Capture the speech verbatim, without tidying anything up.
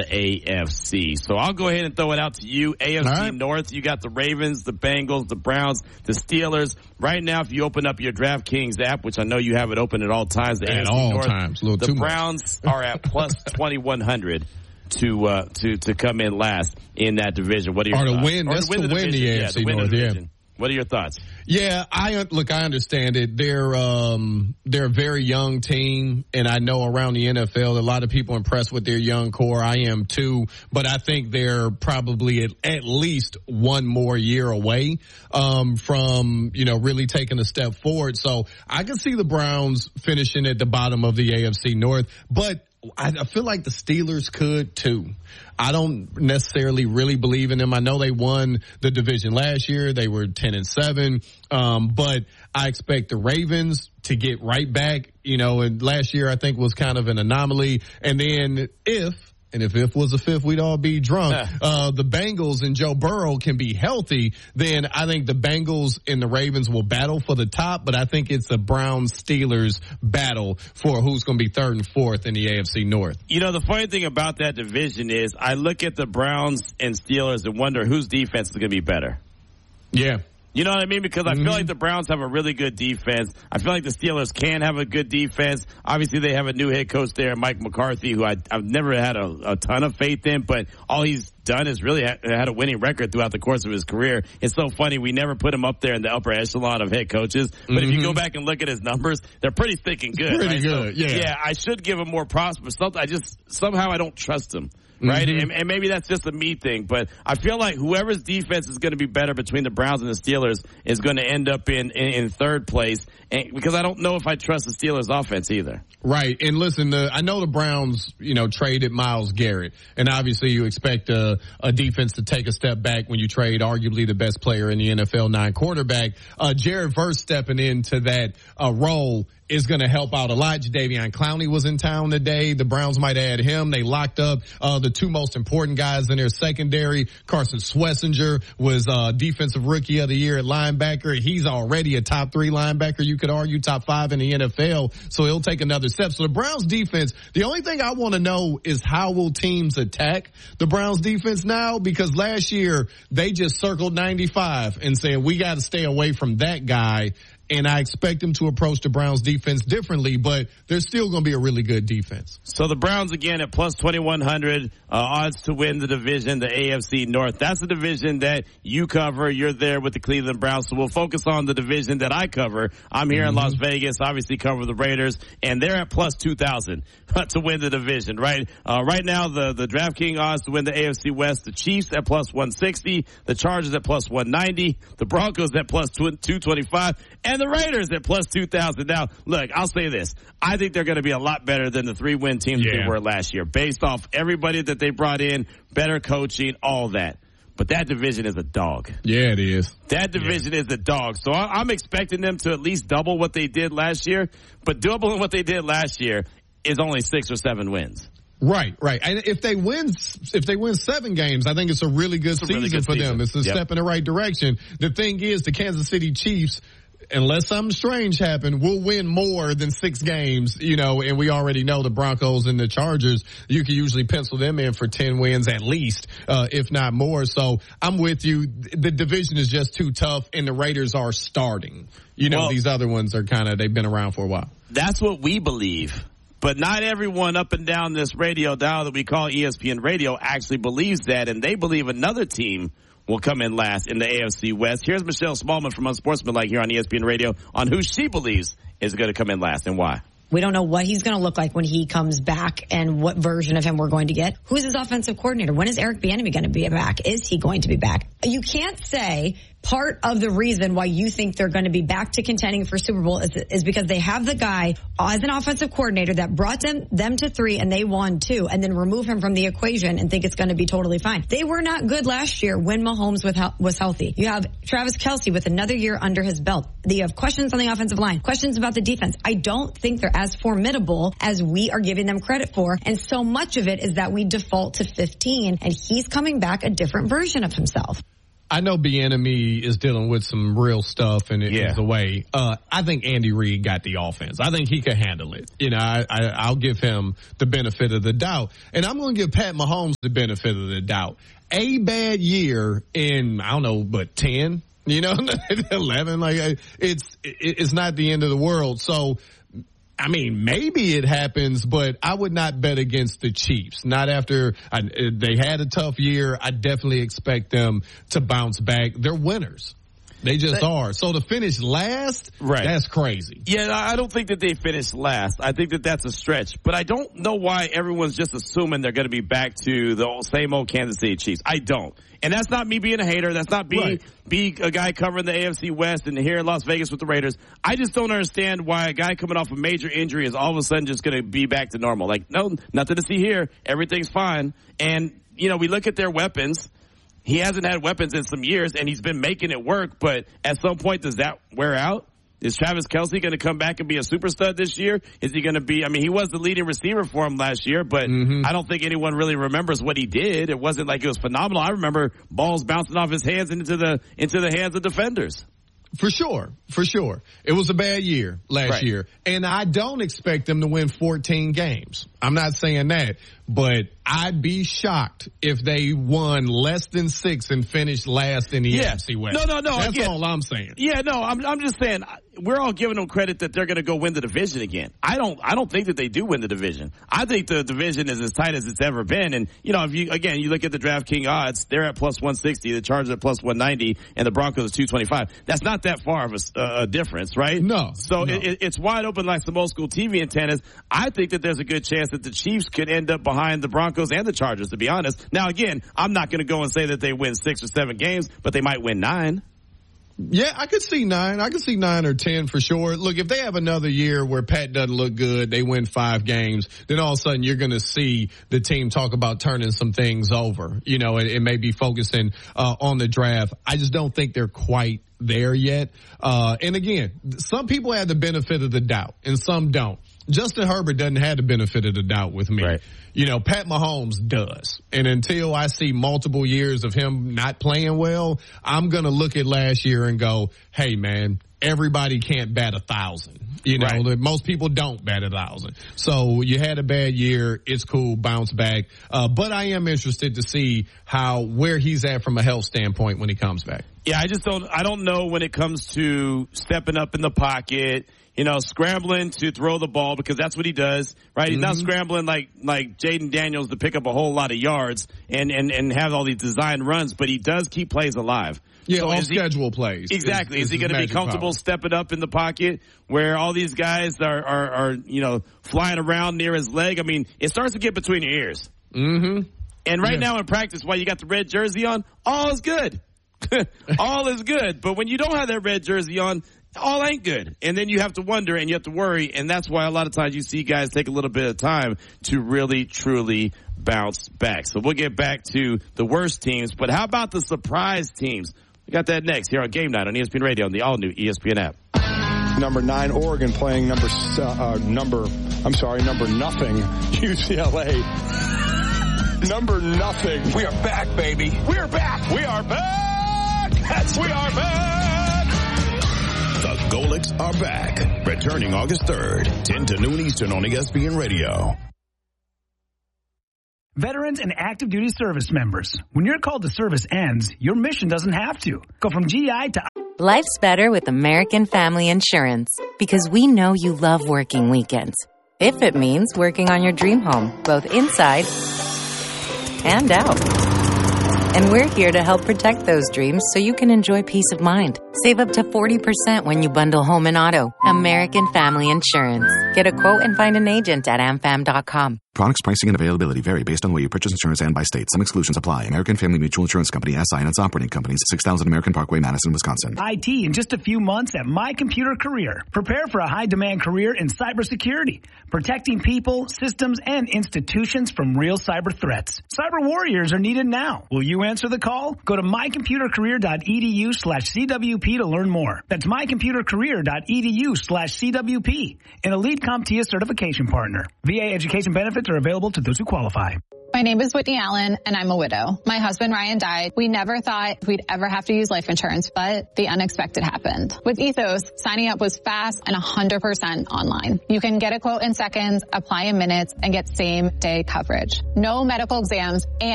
A F C. So I'll go ahead and throw it out to you. A F C right. North, you got the Ravens, the Bengals, the Browns, the Steelers. Right now, if you open up your DraftKings app, which I know you have it open at all times, the at A F C all North, times, a little the too Browns are at plus twenty-one hundred. To uh to to come in last in that division. What are your or thoughts? to win? Or That's to win to the win division. the Yeah, A F C to win North. the Yeah. division. What are your thoughts? Yeah, I look. I understand it. They're um they're a very young team, and I know around the N F L, a lot of people impressed with their young core. I am too, but I think they're probably at, at least one more year away um from you know really taking a step forward. So I can see the Browns finishing at the bottom of the A F C North, but I, I feel like the Steelers could too. I don't necessarily really believe in them. I know they won the division last year. They were ten and seven. Um, but I expect the Ravens to get right back, you know, and last year I think was kind of an anomaly. And then if, and if if was a fifth, we'd all be drunk. Uh, the Bengals and Joe Burrow can be healthy, then I think the Bengals and the Ravens will battle for the top, but I think it's a Browns-Steelers battle for who's going to be third and fourth in the A F C North. You know, the funny thing about that division is I look at the Browns and Steelers and wonder whose defense is going to be better. Yeah. You know what I mean? Because I mm-hmm. feel like the Browns have a really good defense. I feel like the Steelers can have a good defense. Obviously, they have a new head coach there, Mike McCarthy, who I, I've never had a, a ton of faith in, but all he's done is really ha- had a winning record throughout the course of his career. It's so funny. We never put him up there in the upper echelon of head coaches, but mm-hmm. if you go back and look at his numbers, they're pretty thick and good. Pretty right? good, so, yeah. Yeah, I should give him more props, but something, I just, somehow I don't trust him. Right, mm-hmm. and, and maybe that's just a me thing, but I feel like whoever's defense is going to be better between the Browns and the Steelers is going to end up in, in, in third place, and, because I don't know if I trust the Steelers' offense either. Right, and listen, the, I know the Browns, you know, traded Myles Garrett, and obviously you expect a, a defense to take a step back when you trade arguably the best player in the N F L, nine quarterback. Uh, Jared Verse stepping into that uh, role is going to help out a lot. Jadeveon Clowney was in town today. The Browns might add him. They locked up uh, the two most important guys in their secondary. Carson Schlesinger was uh, defensive rookie of the year at linebacker. He's already a top three linebacker. You could argue top five in the N F L. So he'll take another step. So the Browns defense, the only thing I want to know is how will teams attack the Browns defense now? Because last year they just circled ninety-five and said we got to stay away from that guy. And I expect them to approach the Browns defense differently, but they're still going to be a really good defense. So the Browns again at plus twenty-one hundred, uh, odds to win the division, the A F C North. That's a division that you cover. You're there with the Cleveland Browns. So we'll focus on the division that I cover. I'm here mm-hmm. in Las Vegas, obviously cover the Raiders, and they're at plus two thousand to win the division, right? Uh, right now, the, the DraftKings odds to win the A F C West, the Chiefs at plus one sixty, the Chargers at plus one ninety, the Broncos at plus two twenty-five, and the Raiders at plus two thousand. Now, look, I'll say this. I think they're going to be a lot better than the three-win teams yeah. they were last year, based off everybody that they brought in, better coaching, all that. But that division is a dog. Yeah, it is. That division yeah. is a dog. So I'm expecting them to at least double what they did last year. But doubling what they did last year is only six or seven wins. Right, right. And if they win, if they win seven games, I think it's a really good season really good for season. them. It's a yep. step in the right direction. The thing is, the Kansas City Chiefs, unless something strange happen, will win more than six games, you know, and we already know the Broncos and the Chargers, you can usually pencil them in for ten wins at least, uh, if not more. So I'm with you. The division is just too tough, and the Raiders are starting. You know, well, these other ones are kind of, they've been around for a while. That's what we believe. But not everyone up and down this radio dial that we call E S P N Radio actually believes that, and they believe another team will come in last in the A F C West. Here's Michelle Smallman from Unsportsmanlike here on E S P N Radio on who she believes is going to come in last and why. We don't know what he's going to look like when he comes back and what version of him we're going to get. Who's his offensive coordinator? When is Eric Bieniemy going to be back? Is he going to be back? You can't say part of the reason why you think they're going to be back to contending for Super Bowl is, is because they have the guy as an offensive coordinator that brought them, them to three and they won two, and then remove him from the equation and think it's going to be totally fine. They were not good last year when Mahomes was healthy. You have Travis Kelce with another year under his belt. You have questions on the offensive line, questions about the defense. I don't think they're as formidable as we are giving them credit for, and so much of it is that we default to fifteen, and he's coming back a different version of himself. I know Bieniemy is dealing with some real stuff and it Yeah. is away. Uh, I think Andy Reid got the offense. I think he could handle it. You know, I, I, I'll give him the benefit of the doubt. And I'm going to give Pat Mahomes the benefit of the doubt. A bad year in, I don't know, but ten, you know, eleven, like it's, it's not the end of the world. So, I mean, maybe it happens, but I would not bet against the Chiefs. Not after I, they had a tough year. I definitely expect them to bounce back. They're winners. They just but, are. So to finish last, right. that's crazy. Yeah, I don't think that they finished last. I think that that's a stretch. But I don't know why everyone's just assuming they're going to be back to the old, same old Kansas City Chiefs. I don't. And that's not me being a hater. That's not being right. be a guy covering the A F C West and here in Las Vegas with the Raiders. I just don't understand why a guy coming off a major injury is all of a sudden just going to be back to normal. Like, no, nothing to see here. Everything's fine. And, you know, we look at their weapons. He hasn't had weapons in some years, and he's been making it work. But at some point, does that wear out? Is Travis Kelce going to come back and be a super stud this year? Is he going to be – I mean, he was the leading receiver for him last year, but mm-hmm. I don't think anyone really remembers what he did. It wasn't like it was phenomenal. I remember balls bouncing off his hands into the into the hands of defenders. For sure. For sure. It was a bad year last right. year. And I don't expect them to win fourteen games. I'm not saying that. But I'd be shocked if they won less than six and finished last in the yeah. A F C West. No, no, no. That's again, all I'm saying. Yeah, no, I'm I'm just saying we're all giving them credit that they're going to go win the division again. I don't I don't think that they do win the division. I think the division is as tight as it's ever been. And, you know, if you again, you look at the DraftKings odds, they're at plus one sixty, the Chargers at plus one ninety, and the Broncos two twenty-five. That's not that far of a, uh, a difference, right? No. So no. It, it's wide open like some old school T V antennas. I think that there's a good chance that the Chiefs could end up behind the Broncos and the Chargers, to be honest. Now, again, I'm not going to go and say that they win six or seven games, but they might win nine. Yeah, I could see nine. I could see nine or ten for sure. Look, if they have another year where Pat doesn't look good, they win five games, then all of a sudden you're going to see the team talk about turning some things over, you know, and, and maybe focusing uh, on the draft. I just don't think they're quite there yet. Uh, and again, some people have the benefit of the doubt and some don't. Justin Herbert doesn't have the benefit of the doubt with me. Right. You know, Pat Mahomes does. And until I see multiple years of him not playing well, I'm going to look at last year and go, hey, man, everybody can't bat a thousand. You know, right. Most people don't bat a thousand. So you had a bad year. It's cool. Bounce back. Uh, but I am interested to see how, where he's at from a health standpoint when he comes back. Yeah, I just don't, I don't know when it comes to stepping up in the pocket, you know, scrambling to throw the ball because that's what he does, right? He's mm-hmm. not scrambling like, like Jaden Daniels to pick up a whole lot of yards and, and, and have all these designed runs, but he does keep plays alive. Yeah, so on schedule plays. Exactly. Is, is, is he going to be comfortable power. stepping up in the pocket where all these guys are, are, are, you know, flying around near his leg? I mean, it starts to get between your ears. Mm-hmm. And right yeah. now in practice, while you got the red jersey on, all is good. All is good. But when you don't have that red jersey on, all ain't good. And then you have to wonder and you have to worry. And that's why a lot of times you see guys take a little bit of time to really, truly bounce back. So we'll get back to the worst teams. But how about the surprise teams? We got that next here on Game Night on E S P N Radio on the all-new E S P N app. Number nine, Oregon playing number, uh, number, I'm sorry, number nothing, U C L A. Number nothing. We are back, baby. We are back. We are back. That's we are back. The Golics are back. Returning August third, ten to noon Eastern on E S P N Radio. Veterans and active duty service members, when your call to service ends, your mission doesn't have to. Go from G I to... Life's better with American Family Insurance because we know you love working weekends. If it means working on your dream home, both inside and out. And we're here to help protect those dreams so you can enjoy peace of mind. Save up to forty percent when you bundle home and auto. American Family Insurance. Get a quote and find an agent at am fam dot com. Products, pricing, and availability vary based on the way you purchase insurance and by state. Some exclusions apply. American Family Mutual Insurance Company, S I and its operating companies, six thousand American Parkway, Madison, Wisconsin. I T in just a few months at My Computer Career. Prepare for a high-demand career in cybersecurity, protecting people, systems, and institutions from real cyber threats. Cyber warriors are needed now. Will you answer the call? Go to my computer career dot e d u slash c w p to learn more. That's my computer career dot e d u slash c w p. An Elite CompTIA certification partner. V A education benefits are available to those who qualify. My name is Whitney Allen, and I'm a widow. My husband, Ryan, died. We never thought we'd ever have to use life insurance, but the unexpected happened. With Ethos, signing up was fast and one hundred percent online. You can get a quote in seconds, apply in minutes, and get same-day coverage. No medical exams and